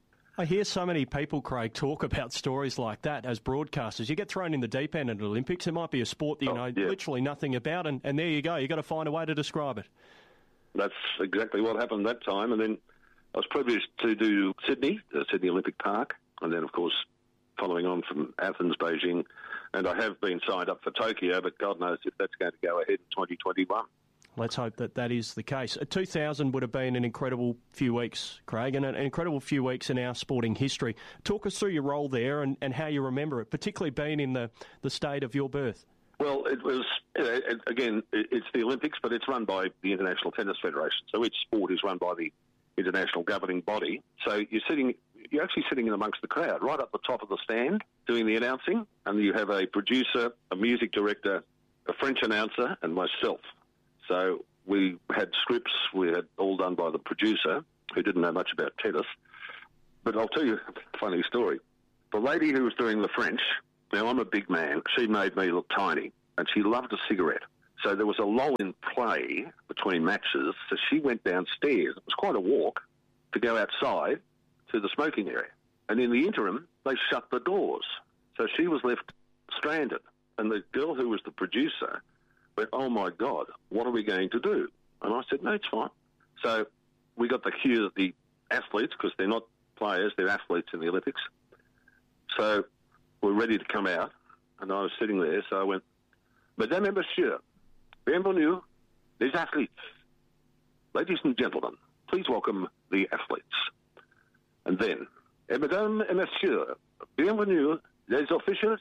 I hear so many people, Craig, talk about stories like that as broadcasters. You get thrown in the deep end at the Olympics. It might be a sport that you oh, know yeah. literally nothing about, and, and there you go. You've got to find a way to describe it. That's exactly what happened that time. And then I was privileged to do Sydney, uh, Sydney Olympic Park, and then, of course, following on from Athens, Beijing. And I have been signed up for Tokyo, but God knows if that's going to go ahead in twenty twenty-one. Let's hope that that is the case. two thousand would have been an incredible few weeks, Craig, and an incredible few weeks in our sporting history. Talk us through your role there and, and how you remember it, particularly being in the, the state of your birth. Well, it was, you know, again, it's the Olympics, but it's run by the International Tennis Federation. So each sport is run by the international governing body. So you're sitting you're actually sitting in amongst the crowd, right up the top of the stand, doing the announcing, and you have a producer, a music director, a French announcer, and myself. So we had scripts, we had all done by the producer, who didn't know much about tennis. But I'll tell you a funny story. The lady who was doing the French, now I'm a big man, she made me look tiny, and she loved a cigarette. So there was a lull in play between matches, so she went downstairs. It was quite a walk to go outside to the smoking area. And in the interim, they shut the doors. So she was left stranded. And the girl who was the producer went, oh, my God, what are we going to do? And I said, no, it's fine. So we got the cue that the athletes, because they're not players, they're athletes in the Olympics. So we're ready to come out. And I was sitting there, so I went, Mesdames et Messieurs, bienvenue, les athletes. Ladies and gentlemen, please welcome the athletes. And then, et Mesdames et Messieurs, bienvenue, les officials,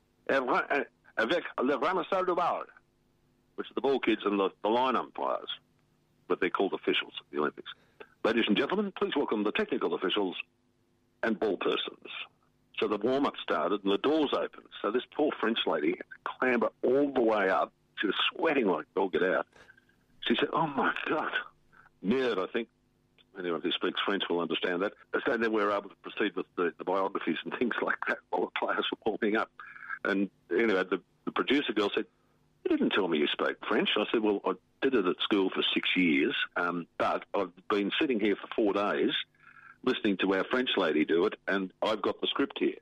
avec le ramasseur de balles, which are the ball kids and the, the line umpires, but they're called officials at the Olympics. Ladies and gentlemen, please welcome the technical officials and ball persons. So the warm-up started and the doors opened. So this poor French lady had to clamber all the way up. She was sweating like dog get out. She said, oh, my God. Merde, I think. Anyone who speaks French will understand that. So then we were able to proceed with the, the biographies and things like that while the players were warming up. And anyway, the, the producer girl said, you didn't tell me you spoke French. I said, well, I did it at school for six years, um, but I've been sitting here for four days listening to our French lady do it, and I've got the script here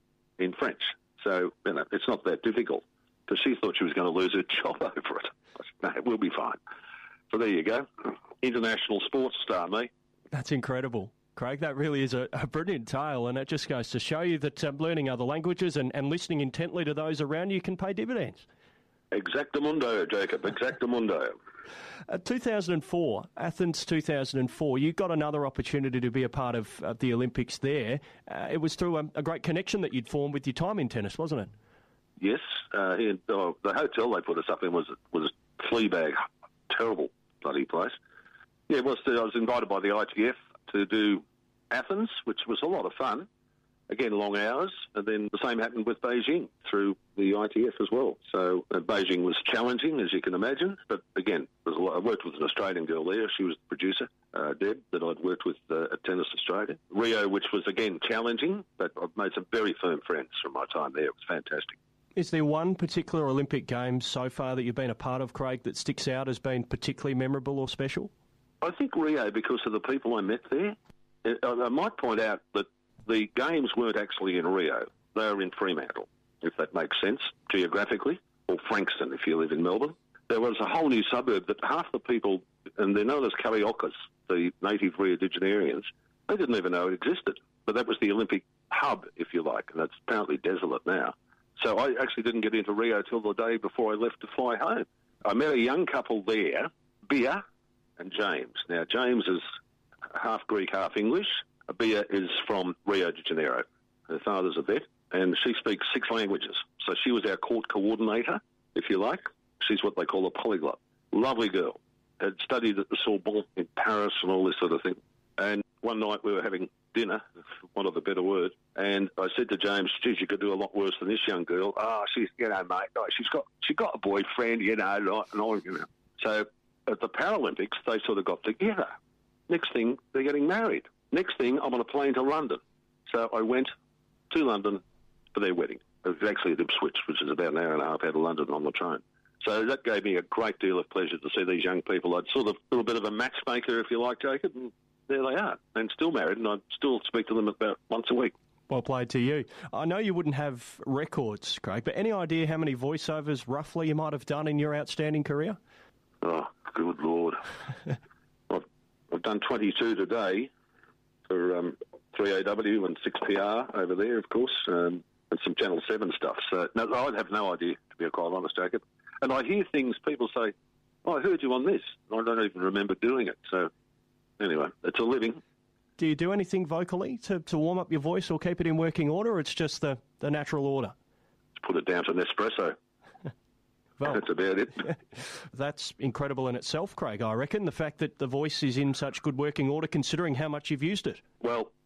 in French. So, you know, it's not that difficult. Because she thought she was going to lose her job over it. I said, no, we'll be fine. So there you go. International sports star, me. That's incredible. Craig, that really is a, a brilliant tale, and it just goes to show you that um, learning other languages and, and listening intently to those around you can pay dividends. Exactamundo, Jacob, exactamundo. Uh, two thousand four, Athens two thousand four, you got another opportunity to be a part of uh, the Olympics there. Uh, it was through a, a great connection that you'd formed with your time in tennis, wasn't it? Yes. Uh, he, oh, the hotel they put us up in was was a flea bag, terrible bloody place. Yeah, it was, I was invited by the I T F to do Athens, which was a lot of fun. Again, long hours, and then the same happened with Beijing through the I T F as well. So uh, Beijing was challenging, as you can imagine, but again, there's a lot, I worked with an Australian girl there. She was the producer, uh, Deb, that I'd worked with uh, at Tennis Australia. Rio, which was, again, challenging, but I've made some very firm friends from my time there. It was fantastic. Is there one particular Olympic Games so far that you've been a part of, Craig, that sticks out as being particularly memorable or special? I think Rio, because of the people I met there. I might point out that the Games weren't actually in Rio. They were in Fremantle, if that makes sense, geographically, or Frankston, if you live in Melbourne. There was a whole new suburb that half the people, and they're known as Cariocas, the native Rio de Janeireans, they didn't even know it existed. But that was the Olympic hub, if you like, and it's apparently desolate now. So I actually didn't get into Rio till the day before I left to fly home. I met a young couple there, Bia and James. Now, James is half Greek, half English. Bia is from Rio de Janeiro. Her father's a vet, and she speaks six languages. So she was our court coordinator, if you like. She's what they call a polyglot. Lovely girl. Had studied at the Sorbonne in Paris and all this sort of thing. And one night we were having dinner, for want of a better word, and I said to James, geez, you could do a lot worse than this young girl. Oh, she's, you know, mate, oh, she's got she got a boyfriend, you know, and all, you know. So at the Paralympics, they sort of got together. Next thing, they're getting married. Next thing, I'm on a plane to London. So I went to London for their wedding. It was actually at Ipswich, which is about an hour and a half out of London on the train. So that gave me a great deal of pleasure to see these young people. I'd sort of a little bit of a matchmaker, if you like, Jacob, and there they are, and still married, and I still speak to them about once a week. Well played to you. I know you wouldn't have records, Craig, but any idea how many voiceovers roughly you might have done in your outstanding career? Oh, good Lord. I've, I've done twenty-two today for um, three A W and six P R over there, of course, um, and some Channel seven stuff. So no, I'd have no idea, to be quite honest, Jacob. And I hear things, people say, oh, I heard you on this. I don't even remember doing it. So anyway, it's a living. Do you do anything vocally to, to warm up your voice or keep it in working order, or it's just the, the natural order? Let's put it down to Nespresso. Well, that's about it. That's incredible in itself, Craig, I reckon, the fact that the voice is in such good working order considering how much you've used it. Well,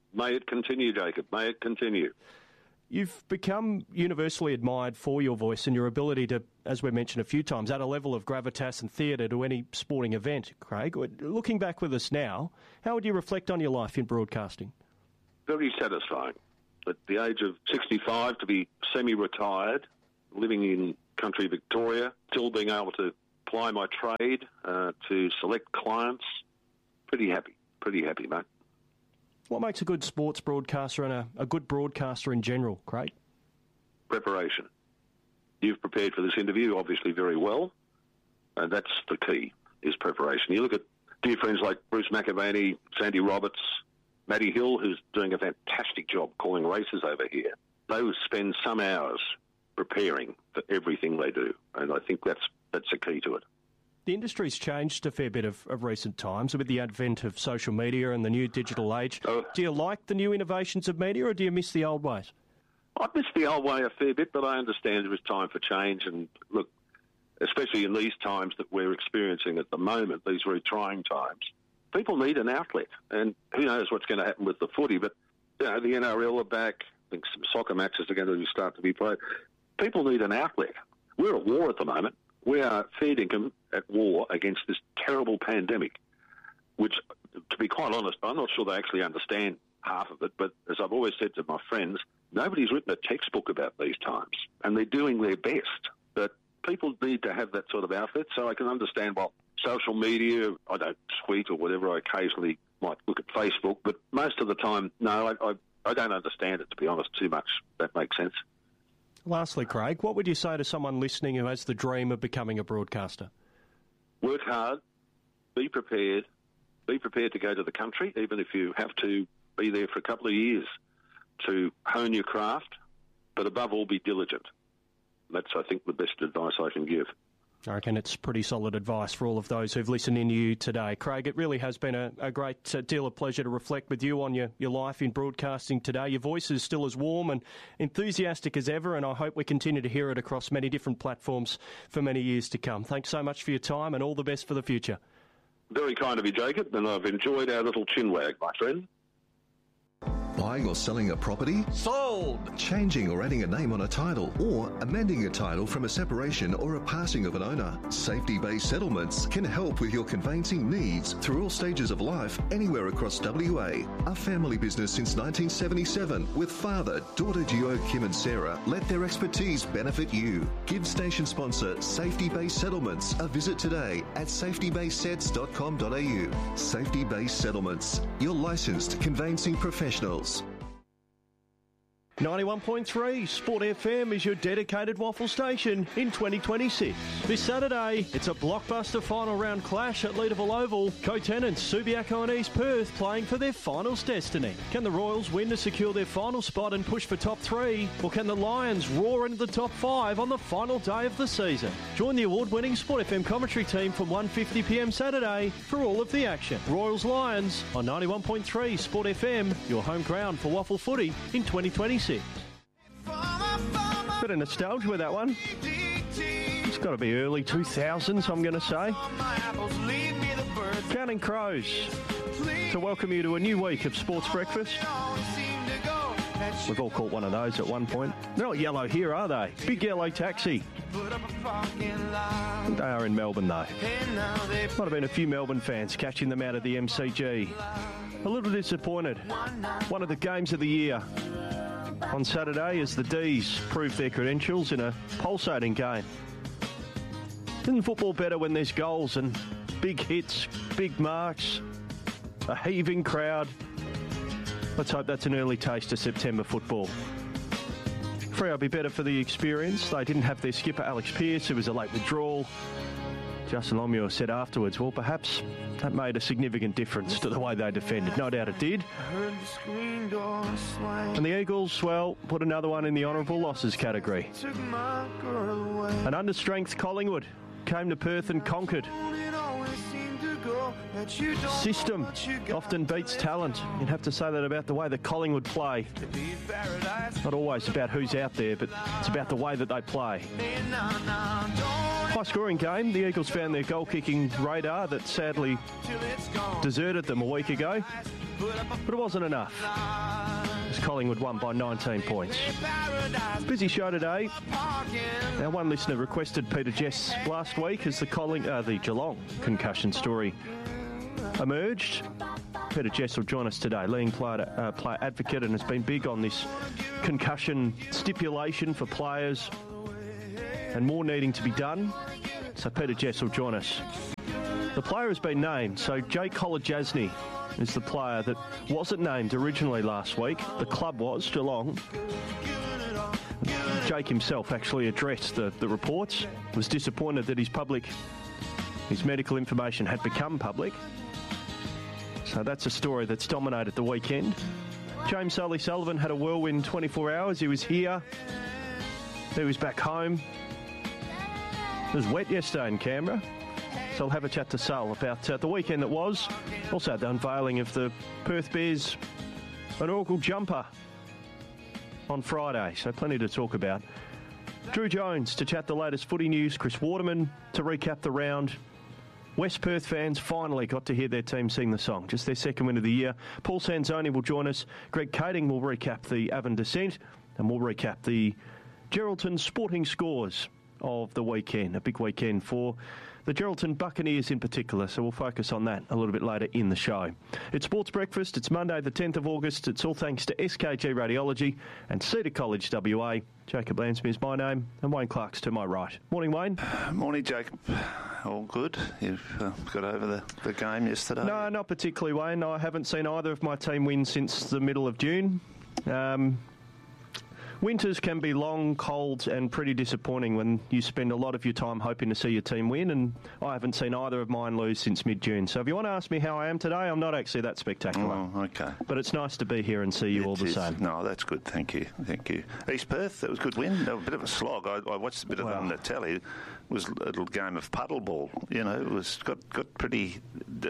May it continue, Jacob. May it continue. You've become universally admired for your voice and your ability to, as we mentioned a few times, add a level of gravitas and theatre to any sporting event, Craig. Looking back with us now, how would you reflect on your life in broadcasting? Very satisfying. At the age of sixty-five, to be semi-retired, living in country Victoria, still being able to ply my trade, uh, to select clients, pretty happy, pretty happy, mate. What makes a good sports broadcaster and a, a good broadcaster in general, Craig? Preparation. You've prepared for this interview, obviously, very well, and that's the key, is preparation. You look at dear friends like Bruce McAvaney, Sandy Roberts, Matty Hill, who's doing a fantastic job calling races over here. They spend some hours preparing for everything they do, and I think that's that's the key to it. The industry's changed a fair bit of, of recent times with the advent of social media and the new digital age. Oh. Do you like the new innovations of media, or do you miss the old ways? I miss the old way a fair bit, but I understand it was time for change. And look, especially in these times that we're experiencing at the moment, these very trying times, people need an outlet. And who knows what's going to happen with the footy, but you know, the N R L are back. I think some soccer matches are going to start to be played. People need an outlet. We're at war at the moment. We are fair dinkum at war against this terrible pandemic, which, to be quite honest, I'm not sure they actually understand half of it. But as I've always said to my friends, nobody's written a textbook about these times, and they're doing their best. But people need to have that sort of outlet, so I can understand, well, social media, I don't tweet or whatever, I occasionally might look at Facebook, but most of the time, no, I, I, I don't understand it, to be honest, too much. That makes sense. Lastly, Craig, what would you say to someone listening who has the dream of becoming a broadcaster? Work hard, be prepared, be prepared to go to the country, even if you have to be there for a couple of years to hone your craft, but above all, be diligent. That's, I think, the best advice I can give. I reckon it's pretty solid advice for all of those who've listened in to you today. Craig, it really has been a, a great uh, deal of pleasure to reflect with you on your, your life in broadcasting today. Your voice is still as warm and enthusiastic as ever, and I hope we continue to hear it across many different platforms for many years to come. Thanks so much for your time, and all the best for the future. Very kind of you, Jacob, and I've enjoyed our little chinwag, my friend. Buying or selling a property? Sold! Changing or adding a name on a title, or amending a title from a separation or a passing of an owner. Safety-based settlements can help with your conveyancing needs through all stages of life anywhere across W A. A family business since nineteen seventy-seven with father, daughter duo Kim and Sarah let their expertise benefit you. Give station sponsor Safety-Based Settlements a visit today at safety based sets dot com dot a u. Safety-Based Settlements, your licensed conveyancing professionals. ninety-one point three Sport F M is your dedicated waffle station in twenty twenty-six. This Saturday, it's a blockbuster final round clash at Leederville Oval. Co-tenants Subiaco and East Perth playing for their finals destiny. Can the Royals win to secure their final spot and push for top three? Or can the Lions roar into the top five on the final day of the season? Join the award-winning Sport F M commentary team from one fifty p m Saturday for all of the action. Royals Lions on ninety-one point three Sport F M, your home ground for waffle footy in twenty twenty-six. Bit of nostalgia with that one. It's got to be early two thousands, I'm going to say. Counting Crows to welcome you to a new week of Sports Breakfast. We've all caught one of those at one point. They're not yellow here, are they? Big Yellow Taxi. They are in Melbourne, though. Might have been a few Melbourne fans catching them out of the M C G. A little disappointed. One of the games of the year on Saturday as the D's proved their credentials in a pulsating game. Isn't football better when there's goals and big hits, big marks, a heaving crowd? Let's hope that's an early taste of September football. Freo will be better for the experience. They didn't have their skipper Alex Pearce, who was a late withdrawal. Justin Longmuir said afterwards, well, perhaps that made a significant difference to the way they defended. No doubt it did. And the Eagles, well, put another one in the honourable losses category. An understrength Collingwood came to Perth and conquered. System often beats talent. You'd have to say that about the way that Collingwood play. Not always about who's out there, but it's about the way that they play. High-scoring game. The Eagles found their goal-kicking radar that sadly deserted them a week ago, but it wasn't enough, as Collingwood won by nineteen points. Busy show today. Now, one listener requested Peter Jess last week as the, Colling, uh, the Geelong concussion story emerged. Peter Jess will join us today, leading player, uh, player advocate, and has been big on this concussion stipulation for players and more needing to be done. So Peter Jess will join us. The player has been named, so Jake Kolodjasny is the player that wasn't named originally last week. The club was, Geelong. Jake himself actually addressed the, the reports, was disappointed that his public, his medical information had become public. So that's a story that's dominated the weekend. James Sully Sullivan had a whirlwind twenty-four hours. He was here. He was back home. It was wet yesterday in Canberra. So I'll have a chat to Sul about uh, the weekend that was. Also the unveiling of the Perth Bears inaugural jumper on Friday. So plenty to talk about. Drew Jones to chat the latest footy news. Chris Waterman to recap the round. West Perth fans finally got to hear their team sing the song. Just their second win of the year. Paul Sanzoni will join us. Greg Kading will recap the Avon descent. And we'll recap the Geraldton sporting scores of the weekend. A big weekend for the Geraldton Buccaneers in particular, so we'll focus on that a little bit later in the show. It's Sports Breakfast. It's Monday the tenth of August. It's all thanks to S K G Radiology and Cedar College W A. Jacob Lansby is my name, and Wayne Clark's to my right. Morning, Wayne. Morning, Jacob. All good? You've uh, got over the, the game yesterday? No, not particularly, Wayne. I haven't seen either of my team win since the middle of June. Um... Winters can be long, cold and pretty disappointing when you spend a lot of your time hoping to see your team win, and I haven't seen either of mine lose since mid-June. So if you want to ask me how I am today, I'm not actually that spectacular. Oh, okay. But it's nice to be here and see you it all the is. same. No, that's good. Thank you. Thank you. East Perth, that was a good win. A bit of a slog. I, I watched a bit of wow. it on the telly. It was a little game of paddle ball. You know, it was got, got pretty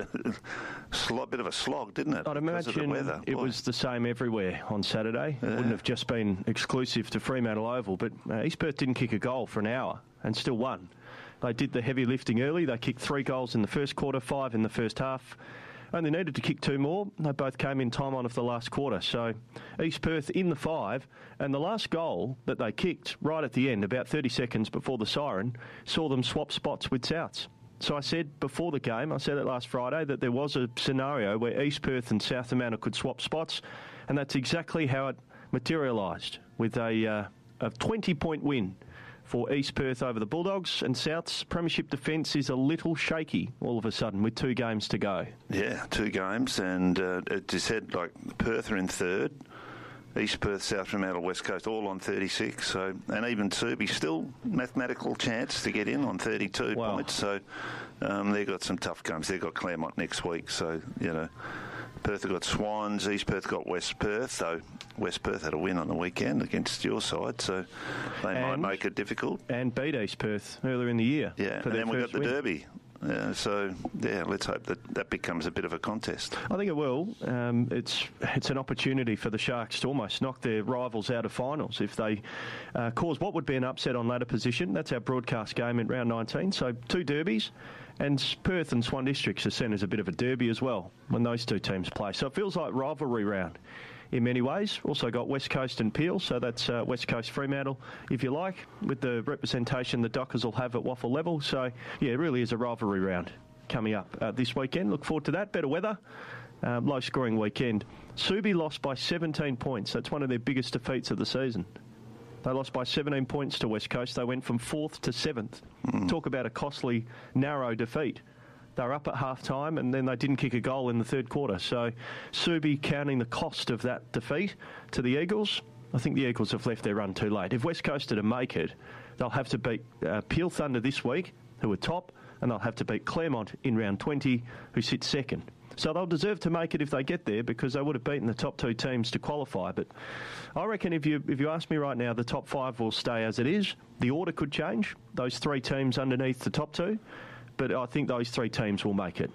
slog, bit of a slog, didn't it? I'd imagine weather. it Boy. was the same everywhere on Saturday. Yeah. It wouldn't have just been exclusive to Fremantle Oval, but uh, East Perth didn't kick a goal for an hour and still won. They did the heavy lifting early. They kicked three goals in the first quarter, five in the first half. Only needed to kick two more. They both came in time on of the last quarter. So East Perth in the five, and the last goal that they kicked right at the end, about thirty seconds before the siren, saw them swap spots with Souths. So I said before the game, I said it last Friday, that there was a scenario where East Perth and South Fremantle could swap spots, and that's exactly how it materialised, with a, uh, a twenty-point win for East Perth over the Bulldogs, and South's premiership defence is a little shaky all of a sudden with two games to go. Yeah, two games, and uh, it just said, like, Perth are in third, East Perth, South Fremantle, West Coast, all on thirty-six, so, and even Subi still mathematical chance to get in on thirty-two wow. points, so um, they've got some tough games. They've got Claremont next week, so, you know, Perth have got Swans, East Perth got West Perth, though West Perth had a win on the weekend against your side, so they and, might make it difficult. And beat East Perth earlier in the year. Yeah, for and then we've got the win. Derby. Uh, so, yeah, let's hope that that becomes a bit of a contest. I think it will. Um, it's it's an opportunity for the Sharks to almost knock their rivals out of finals if they uh, cause what would be an upset on ladder position. That's our broadcast game in round nineteen. So two derbies, and Perth and Swan Districts are seen as a bit of a derby as well when those two teams play. So it feels like rivalry round in many ways. Also got West Coast and Peel, so that's uh, West Coast Fremantle, if you like, with the representation the Dockers will have at Waffle level. So, yeah, it really is a rivalry round coming up uh, this weekend. Look forward to that. Better weather, um, low-scoring weekend. Subi lost by seventeen points. That's one of their biggest defeats of the season. They lost by seventeen points to West Coast. They went from fourth to seventh. Mm. Talk about a costly, narrow defeat. They were up at half-time, and then they didn't kick a goal in the third quarter. So Subi counting the cost of that defeat to the Eagles. I think the Eagles have left their run too late. If West Coast are to make it, they'll have to beat uh, Peel Thunder this week, who are top, and they'll have to beat Claremont in round twenty, who sit second. So they'll deserve to make it if they get there, because they would have beaten the top two teams to qualify. But I reckon if you if you ask me right now, the top five will stay as it is. The order could change, those three teams underneath the top two, but I think those three teams will make it.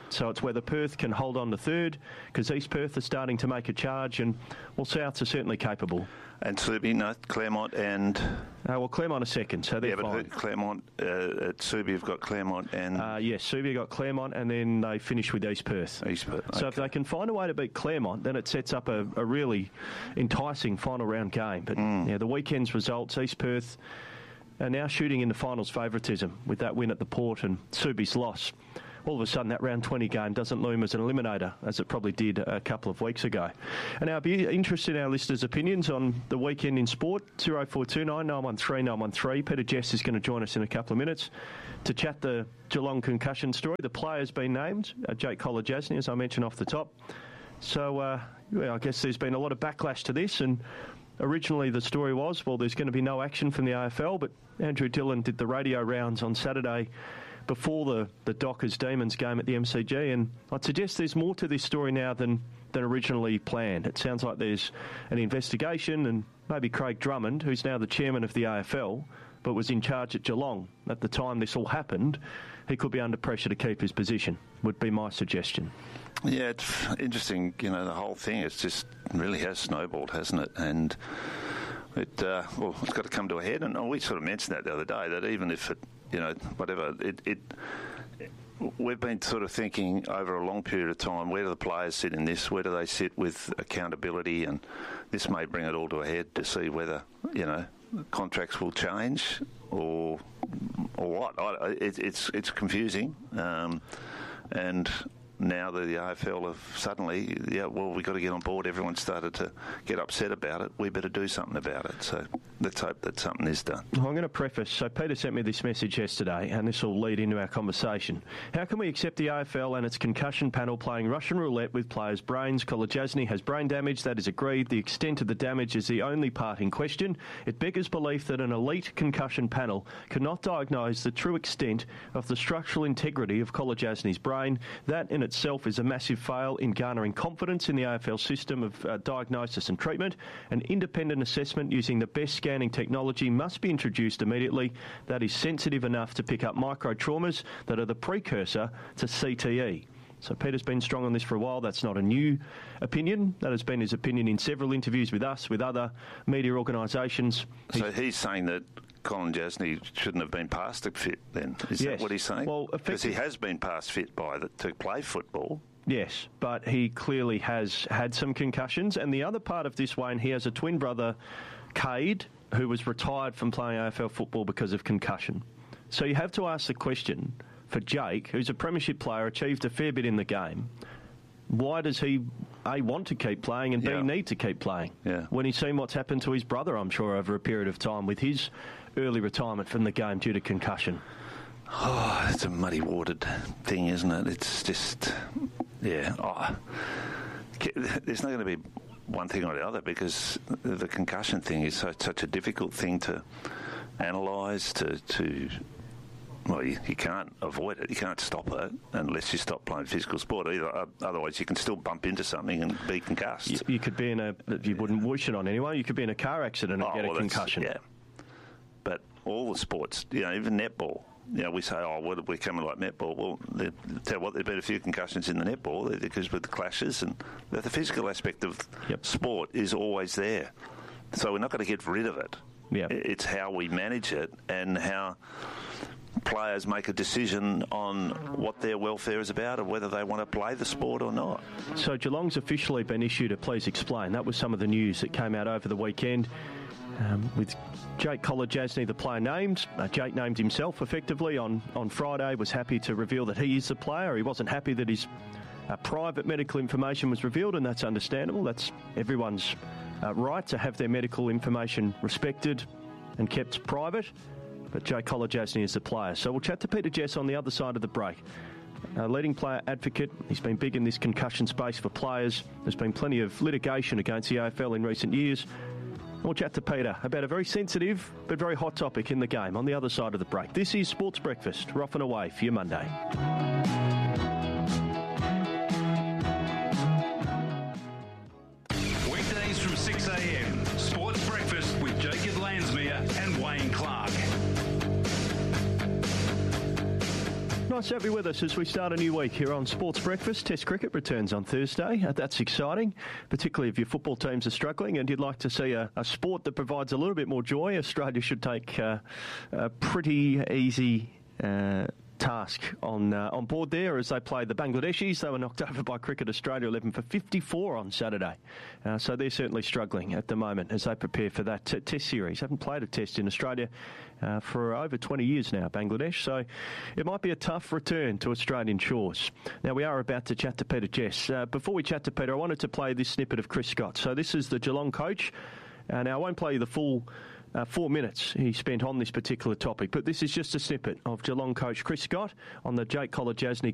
So it's whether Perth can hold on to third, because East Perth are starting to make a charge, and, well, Souths are certainly capable. And Subi, no, Claremont and... Uh, well, Claremont are second, so they're yeah, but fine. Claremont, uh, at Subi have got Claremont and... Uh, yes, Subi got Claremont, and then they finish with East Perth. East Perth, So okay. if they can find a way to beat Claremont, then it sets up a, a really enticing final round game. But Mm. yeah, the weekend's results, East Perth are now shooting in the finals favouritism with that win at the Port and Subi's loss. All of a sudden, that round twenty game doesn't loom as an eliminator, as it probably did a couple of weeks ago. And I'll be interested in our listeners' opinions on the weekend in sport. oh four two nine, nine one three, nine one three. Peter Jess is going to join us in a couple of minutes to chat the Geelong concussion story. The player's been named, uh, Jake Kolodjasny, as I mentioned off the top. So, uh, well, I guess there's been a lot of backlash to this, and originally the story was, well, there's going to be no action from the A F L, but Andrew Dillon did the radio rounds on Saturday before the, the Dockers Demons game at the M C G, and I'd suggest there's more to this story now than, than originally planned. It sounds like there's an investigation, and maybe Craig Drummond, who's now the chairman of the A F L, but was in charge at Geelong at the time this all happened, he could be under pressure to keep his position, would be my suggestion. Yeah, it's interesting, you know, the whole thing, it's just really has snowballed, hasn't it? And it, uh, well, it's got to come to a head, and we sort of mentioned that the other day, that even if it, you know, whatever, it, it we've been sort of thinking over a long period of time, where do the players sit in this? Where do they sit with accountability? And this may bring it all to a head to see whether, you know, contracts will change or or what. I, it, it's it's confusing, um, and now the A F L have suddenly, yeah, well, we've got to get on board. Everyone started to get upset about it. We better do something about it. So let's hope that something is done. I'm going to preface. So Peter sent me this message yesterday, and this will lead into our conversation. How can we accept the A F L and its concussion panel playing Russian roulette with players' brains? Kolodjasny has brain damage. That is agreed. The extent of the damage is the only part in question. It beggars belief that an elite concussion panel cannot diagnose the true extent of the structural integrity of Kolodjasny's brain. That in itself is a massive fail in garnering confidence in the A F L system of uh, diagnosis and treatment. An independent assessment using the best scanning technology must be introduced immediately that is sensitive enough to pick up microtraumas that are the precursor to C T E. So Peter's been strong on this for a while. That's not a new opinion. That has been his opinion in several interviews with us, with other media organisations. So he's saying that Kolodjasny shouldn't have been past fit then? Is Yes. that what he's saying? Well, because he has been past fit by the, to play football. Yes, but he clearly has had some concussions. And the other part of this, Wayne, he has a twin brother, Cade, who was retired from playing A F L football because of concussion. So you have to ask the question for Jake, who's a premiership player, achieved a fair bit in the game. Why does he, A, want to keep playing and, B, Yeah. need to keep playing? Yeah. When he's seen what's happened to his brother, I'm sure, over a period of time with his early retirement from the game due to concussion. Oh, it's a muddy-watered thing, isn't it? It's just, yeah. Oh, there's not going to be one thing or the other, because the concussion thing is so, such a difficult thing to analyse, to, to well, you, you can't avoid it. You can't stop it unless you stop playing physical sport. Either, otherwise, you can still bump into something and be concussed. You, you could be in a, you wouldn't wish it on anyone, you could be in a car accident and Oh, get a well, that's- concussion. Yeah. But all the sports, you know, even netball, you know, we say, oh, what, we're coming like netball. Well, they, tell you what, there's been a few concussions in the netball because with the clashes, and the physical aspect of yep. sport is always there. So we're not going to get rid of it. Yep. It's how we manage it and how players make a decision on what their welfare is about and whether they want to play the sport or not. So Geelong's officially been issued a please explain. That was some of the news that came out over the weekend. Um, with Jake Kolodjasny, the player named. Uh, Jake named himself effectively on, on Friday, was happy to reveal that he is the player. He wasn't happy that his uh, private medical information was revealed, and that's understandable. That's everyone's uh, right to have their medical information respected and kept private. But Jake Kolodjasny is the player. So we'll chat to Peter Jess on the other side of the break. A leading player advocate. He's been big in this concussion space for players. There's been plenty of litigation against the A F L in recent years. We'll chat to Peter about a very sensitive but very hot topic in the game on the other side of the break. This is Sports Breakfast. We're off and away for your Monday. Weekdays from six a m. Sports Breakfast with Jacob Landsmere and Wayne Clark. nice to have you with us as we start a new week here on Sports Breakfast. Test cricket returns on Thursday. Uh, that's exciting, particularly if your football teams are struggling and you'd like to see a, a sport that provides a little bit more joy. Australia should take uh, a pretty easy uh, task on uh, on board there as they play the Bangladeshis. They were knocked over by Cricket Australia eleven for fifty-four on Saturday. Uh, so they're certainly struggling at the moment as they prepare for that t- test series. Haven't played a test in Australia uh, for over twenty years now, Bangladesh. So it might be a tough return to Australian shores. Now we are about to chat to Peter Jess. Uh, before we chat to Peter, I wanted to play this snippet of Chris Scott. So this is the Geelong coach. Uh, now I won't play you the full Uh, four minutes he spent on this particular topic, but this is just a snippet of Geelong coach Chris Scott on the Jake Kolodjasny